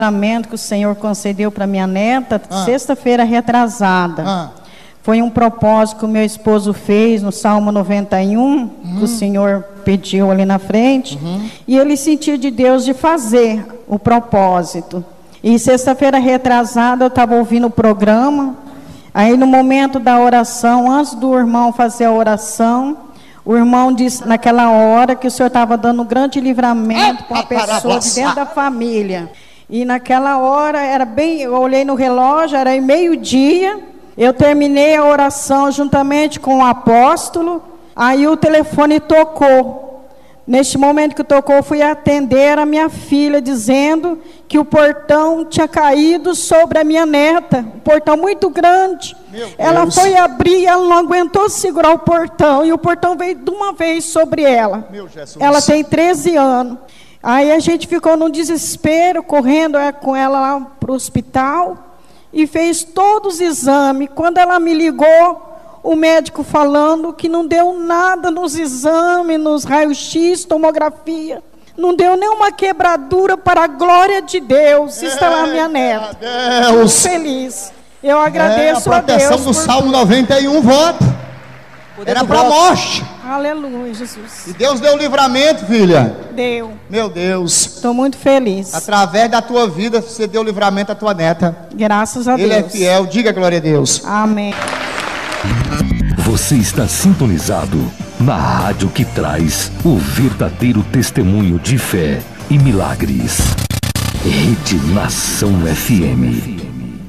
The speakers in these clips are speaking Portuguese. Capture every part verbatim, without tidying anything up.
Que o Senhor concedeu para minha neta, ah. sexta-feira retrasada. Ah. Foi um propósito que o meu esposo fez no Salmo noventa e um, uhum. que o Senhor pediu ali na frente, uhum. e ele sentiu de Deus de fazer o propósito. E sexta-feira retrasada eu estava ouvindo o programa, aí no momento da oração, antes do irmão fazer a oração, o irmão disse naquela hora que o Senhor estava dando um grande livramento para uma pessoa de dentro da família. E naquela hora, era bem, eu olhei no relógio, era meio-dia, eu terminei a oração juntamente com o apóstolo, aí o telefone tocou. Neste momento que tocou, eu fui atender a minha filha, dizendo que o portão tinha caído sobre a minha neta, um portão muito grande. Ela foi abrir, ela não aguentou segurar o portão, e o portão veio de uma vez sobre ela. Meu Jesus. Ela tem treze anos. Aí a gente ficou num desespero, correndo com ela lá para o hospital, e fez todos os exames. Quando ela me ligou, o médico falando que não deu nada nos exames, nos raios-x, tomografia. Não deu nenhuma quebradura, para a glória de Deus. Está lá minha neta. Deus. Muito feliz. Eu agradeço é, a, a Deus. A proteção do Salmo noventa e um, voto. Era para a morte. Aleluia, Jesus. E Deus deu livramento, filha. Deu. Meu Deus. Estou muito feliz. Através da tua vida, você deu livramento à tua neta. Graças a Ele Deus. Ele é fiel. Diga glória a Deus. Amém. Você está sintonizado na rádio que traz o verdadeiro testemunho de fé e milagres. Rede Nação F M.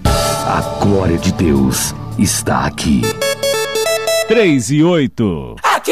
A glória de Deus está aqui. Três e oito.